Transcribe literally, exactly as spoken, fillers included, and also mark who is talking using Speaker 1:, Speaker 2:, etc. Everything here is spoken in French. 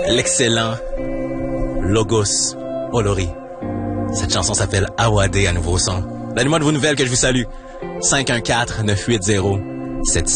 Speaker 1: l'excellent Logos Olori. Cette chanson s'appelle Awade à nouveau son. Donnez-moi de vos nouvelles que je vous salue. cinq un quatre, neuf huit zéro, sept six